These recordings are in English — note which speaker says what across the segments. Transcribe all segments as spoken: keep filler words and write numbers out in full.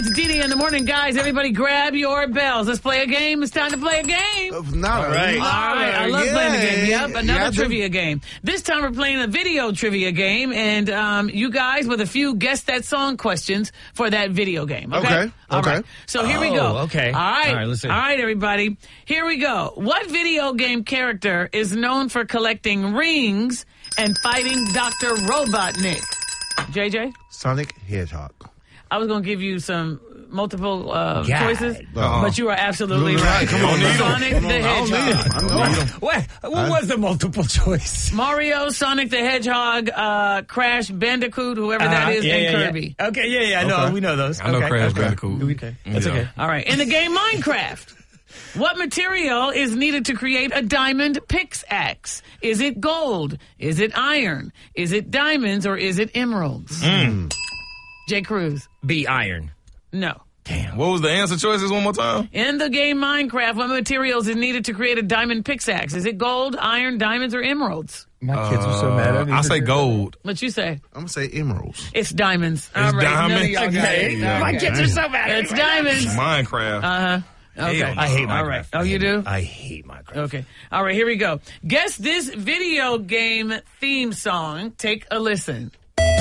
Speaker 1: It's D D in the morning, guys. Everybody grab your bells. Let's play a game. It's time to play a game.
Speaker 2: Uh, not
Speaker 3: All right.
Speaker 1: All right. I love
Speaker 2: yeah.
Speaker 1: playing the game. Yep, another
Speaker 2: Yeah,
Speaker 1: trivia game. This time we're playing a video trivia game, and um, you guys with a few guess that song questions for that video game. Okay.
Speaker 2: Okay,
Speaker 1: All
Speaker 2: okay.
Speaker 1: right. So here we
Speaker 3: Oh,
Speaker 1: go.
Speaker 3: okay.
Speaker 1: All right.
Speaker 3: All right, let's see.
Speaker 1: All right, everybody. Here we go. What video game character is known for collecting rings and fighting Doctor Robotnik? J J?
Speaker 2: Sonic Hedgehog.
Speaker 1: I was going to give you some multiple uh,
Speaker 3: God.
Speaker 1: choices,
Speaker 2: Uh-huh.
Speaker 1: but you are absolutely
Speaker 2: Right,
Speaker 1: right.
Speaker 2: come on,
Speaker 3: need 'em.
Speaker 1: Sonic
Speaker 2: Come
Speaker 1: the
Speaker 2: on, I don't need 'em.
Speaker 1: Hedgehog.
Speaker 2: I don't need 'em.
Speaker 3: What? What was the multiple choice?
Speaker 1: Mario, Sonic the Hedgehog, uh, Crash Bandicoot, whoever that
Speaker 3: Uh-huh.
Speaker 1: is,
Speaker 3: Yeah,
Speaker 1: and
Speaker 3: yeah, yeah.
Speaker 1: Kirby.
Speaker 3: Okay, yeah, yeah, I know.
Speaker 2: Okay.
Speaker 3: We know those.
Speaker 4: I know
Speaker 3: okay.
Speaker 4: Crash
Speaker 3: okay.
Speaker 4: Bandicoot.
Speaker 3: Okay. That's
Speaker 4: Yeah.
Speaker 3: okay.
Speaker 1: All right. In the game Minecraft, what material is needed to create a diamond pickaxe? Is it gold? Is it iron? Is it diamonds? Or is it emeralds?
Speaker 3: Mm.
Speaker 1: J. Cruz.
Speaker 3: Be iron.
Speaker 1: No.
Speaker 3: Damn.
Speaker 4: What was the answer choices one more time?
Speaker 1: In the game Minecraft, what materials is needed to create a diamond pickaxe? Is it gold, iron, diamonds, or emeralds?
Speaker 3: My kids were so mad at me.
Speaker 4: I say gold.
Speaker 1: What you say?
Speaker 2: I'm going to say emeralds.
Speaker 1: It's diamonds. All right.
Speaker 4: diamonds?
Speaker 1: None of y'all got
Speaker 3: Okay.
Speaker 1: it.
Speaker 3: My
Speaker 1: Okay.
Speaker 3: kids are so mad at me.
Speaker 1: It's diamonds.
Speaker 4: Minecraft.
Speaker 1: Uh-huh. Okay.
Speaker 4: Hell no.
Speaker 3: I hate Minecraft.
Speaker 1: All right. Oh, you do?
Speaker 3: I hate Minecraft.
Speaker 1: Okay. All right, here we go. Guess this video game theme song. Take a listen.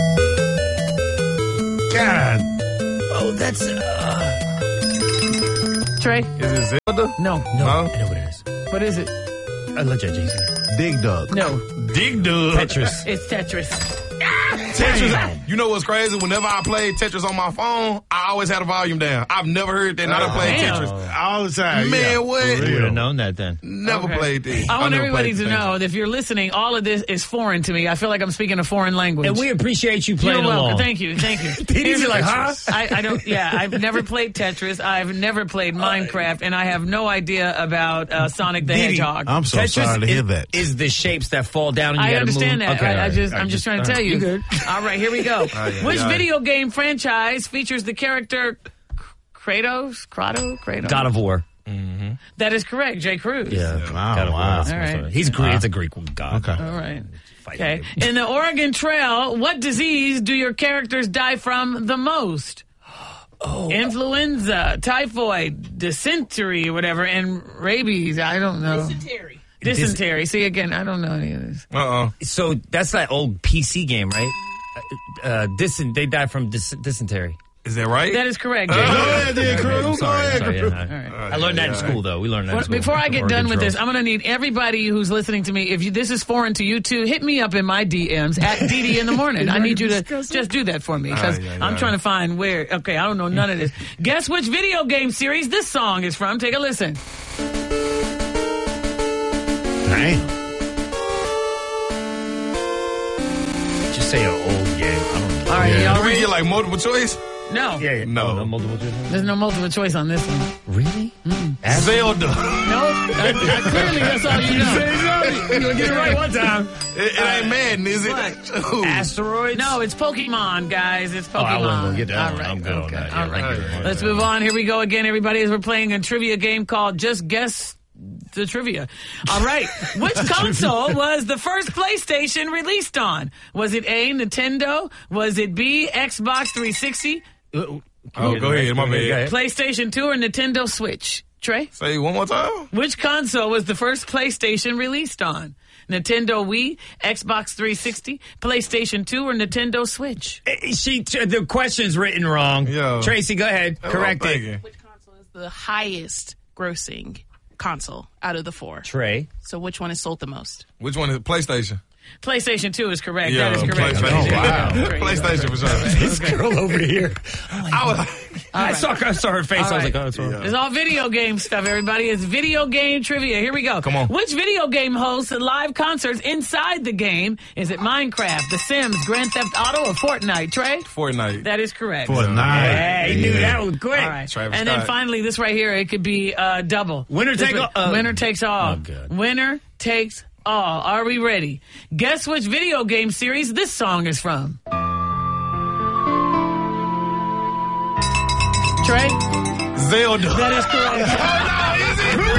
Speaker 2: God.
Speaker 3: Oh, that's. Uh...
Speaker 1: Trey?
Speaker 4: Is it Zelda?
Speaker 1: No.
Speaker 3: No,
Speaker 4: No?
Speaker 3: I know what it is.
Speaker 1: What is it?
Speaker 3: I let you, Jason.
Speaker 2: Dig Dug.
Speaker 1: No.
Speaker 4: Dig Dug.
Speaker 3: Tetris.
Speaker 1: It's Tetris.
Speaker 4: Tetris. You know what's crazy? Whenever I played Tetris on my phone, I always had a volume down. I've never heard that. Not I played
Speaker 1: Damn.
Speaker 4: Tetris.
Speaker 2: All the time.
Speaker 4: Man,
Speaker 2: yeah.
Speaker 4: what?
Speaker 2: For
Speaker 3: You would
Speaker 2: real.
Speaker 3: have known that then.
Speaker 4: Never
Speaker 1: Okay.
Speaker 4: played this.
Speaker 1: I want
Speaker 4: never
Speaker 1: everybody
Speaker 4: played
Speaker 1: to
Speaker 4: the
Speaker 1: know that if you're listening, all of this is foreign to me. I feel like I'm speaking a foreign language.
Speaker 3: And we appreciate you
Speaker 1: You're
Speaker 3: playing
Speaker 1: welcome.
Speaker 3: along.
Speaker 1: Thank you. Thank you.
Speaker 3: He's
Speaker 1: Here's
Speaker 3: like,
Speaker 1: the-
Speaker 3: huh?
Speaker 1: I, I don't. Yeah, I've never played Tetris. I've never played Minecraft, and I have no idea about uh, Sonic the
Speaker 3: Didi,
Speaker 1: Hedgehog.
Speaker 2: I'm so
Speaker 3: Tetris
Speaker 2: sorry to hear
Speaker 3: is,
Speaker 2: that.
Speaker 3: is the shapes that fall down and you
Speaker 1: I
Speaker 3: gotta
Speaker 1: understand
Speaker 3: move.
Speaker 1: that.
Speaker 3: Okay,
Speaker 1: I,
Speaker 3: all
Speaker 1: I
Speaker 3: right.
Speaker 1: just,
Speaker 3: All
Speaker 1: I'm
Speaker 3: right,
Speaker 1: just trying to
Speaker 3: all
Speaker 1: tell
Speaker 3: right.
Speaker 1: you.
Speaker 3: good.
Speaker 1: All right, here we go.
Speaker 4: yeah,
Speaker 1: Which
Speaker 4: yeah.
Speaker 1: video game franchise features the character Kratos? Kratos? Kratos?
Speaker 3: God of War.
Speaker 1: That is correct, Jay Cruz.
Speaker 3: Yeah.
Speaker 2: Wow,
Speaker 3: God of War.
Speaker 2: wow.
Speaker 3: That's
Speaker 1: All
Speaker 3: what's
Speaker 1: right.
Speaker 3: up. He's Greek. It's a Greek god.
Speaker 2: Okay.
Speaker 1: All right.
Speaker 3: Fight
Speaker 1: Okay.
Speaker 3: him.
Speaker 1: In the Oregon Trail, what disease do your characters die from the most? Oh. Influenza, typhoid, dysentery, or whatever, and rabies. I don't know.
Speaker 5: Dysentery.
Speaker 1: Dysentery. See, again, I don't know any of this.
Speaker 4: Uh-uh.
Speaker 3: So that's that old P C game, right? Uh, uh, dysen- they die from dys- dysentery.
Speaker 4: Is that right?
Speaker 1: That is correct, Jay.
Speaker 4: Uh,
Speaker 2: Go ahead, then,
Speaker 3: I'm
Speaker 2: Cruz. Go
Speaker 3: sorry,
Speaker 2: ahead,
Speaker 3: sorry,
Speaker 2: Cruz.
Speaker 3: yeah, I-
Speaker 1: right.
Speaker 3: I learned that in
Speaker 4: Yeah.
Speaker 3: school, though. We learned that in
Speaker 1: Well,
Speaker 3: school.
Speaker 1: before I get
Speaker 3: Oregon
Speaker 1: done with
Speaker 3: Trail.
Speaker 1: this, I'm going to need everybody who's listening to me. If you, this is foreign to you too, hit me up in my D Ms at D D in the morning. I need you to just do that for me because
Speaker 4: Ah, yeah,
Speaker 1: I'm
Speaker 4: yeah.
Speaker 1: trying to find where. Okay, I don't know none of this. Guess which video game series this song is from? Take a listen.
Speaker 2: Damn.
Speaker 3: Just say an old game. I don't know.
Speaker 1: All right,
Speaker 2: Yeah.
Speaker 1: y'all
Speaker 4: Do we
Speaker 1: ready?
Speaker 4: get like multiple choice?
Speaker 1: No,
Speaker 3: Yeah, yeah.
Speaker 4: No.
Speaker 3: Oh, no multiple choice.
Speaker 1: there's no multiple choice on this one.
Speaker 3: Really?
Speaker 4: Zelda.
Speaker 1: No, I, I, clearly that's all you know.
Speaker 3: You're gonna get it right one time.
Speaker 4: It, it ain't Madden, is it?
Speaker 1: What?
Speaker 4: Ooh.
Speaker 3: Asteroids?
Speaker 1: No, it's Pokemon, guys. It's Pokemon.
Speaker 3: Oh, I wasn't gonna get that
Speaker 1: All
Speaker 3: one.
Speaker 1: right,
Speaker 3: I'm good on
Speaker 1: okay,
Speaker 3: that.
Speaker 1: all
Speaker 3: Yeah,
Speaker 1: right.
Speaker 3: I'm good on
Speaker 1: Let's
Speaker 3: that.
Speaker 1: move on. Here we go again, everybody, as we're playing a trivia game called Just Guess the Trivia. All right. Which console was the first PlayStation released on? Was it A, Nintendo? Was it B, Xbox three sixty?
Speaker 4: Oh, go ahead. My bad.
Speaker 1: PlayStation two or Nintendo Switch? Trey?
Speaker 4: Say it one more time.
Speaker 1: Which console was the first PlayStation released on? Nintendo Wii, Xbox three sixty, PlayStation two, or Nintendo Switch?
Speaker 3: Eh, She, the question's written wrong.
Speaker 4: Yo.
Speaker 3: Tracy, go ahead.
Speaker 4: That's what I'm
Speaker 3: Correct it.
Speaker 4: thinking.
Speaker 5: Which console is the highest grossing console out of the four?
Speaker 3: Trey.
Speaker 5: So which one is sold the most?
Speaker 4: Which one is it? PlayStation?
Speaker 1: PlayStation two is correct.
Speaker 4: Yeah,
Speaker 1: that is correct.
Speaker 4: PlayStation.
Speaker 1: Okay,
Speaker 4: Oh, wow.
Speaker 1: there you go.
Speaker 4: PlayStation for sure.
Speaker 3: This girl over here.
Speaker 4: I was
Speaker 3: I saw, I saw her face.
Speaker 1: All
Speaker 3: I was
Speaker 1: right.
Speaker 3: like, oh, it's all right.
Speaker 1: It's all video game stuff, everybody. It's video game trivia. Here we go.
Speaker 4: Come on.
Speaker 1: Which video game hosts live concerts inside the game? Is it Minecraft, The Sims, Grand Theft Auto, or Fortnite? Trey?
Speaker 4: Fortnite.
Speaker 1: That is correct.
Speaker 2: Fortnite.
Speaker 3: Hey, he knew that was quick.
Speaker 1: All right.
Speaker 4: Travis
Speaker 1: and then
Speaker 4: Scott.
Speaker 1: finally, this right here, it could be uh, double.
Speaker 3: Winner
Speaker 1: This
Speaker 3: take
Speaker 1: one-
Speaker 3: all- uh,
Speaker 1: winner takes all.
Speaker 3: Oh, good.
Speaker 1: Winner takes all. Are we ready? Guess which video game series this song is from? Trey?
Speaker 4: Zelda.
Speaker 1: That is correct.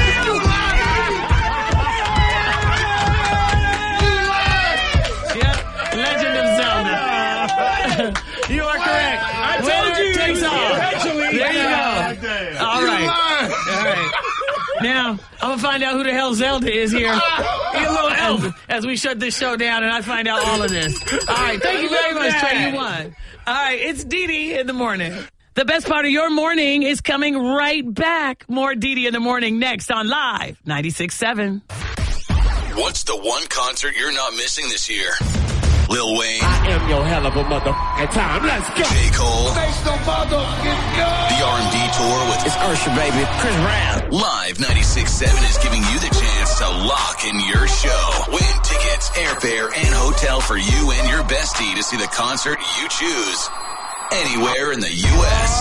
Speaker 1: Yep. Legend of Zelda. You are correct. I
Speaker 3: told you.
Speaker 1: Takes takes off.
Speaker 3: Eventually.
Speaker 1: There you go. All right. All right. Now, I'm going to find out who the hell Zelda is here. Get a little help as, as we shut this show down and I find out all of this. All right. Thank you very much, Trey. You won. All right. It's Dee Dee in the morning. The best part of your morning is coming right back. More Dee Dee in the morning next on Live ninety-six point seven.
Speaker 6: What's the one concert you're not missing this year? Lil Wayne.
Speaker 7: I am your hell of a motherfucking time. Let's go.
Speaker 6: J. Cole. The R and D tour with
Speaker 7: It's Usher, baby. Chris Brown.
Speaker 6: Live ninety-six point seven is giving you the chance to lock in your show. Win tickets, airfare, and hotel for you and your bestie to see the concert you choose anywhere in the U S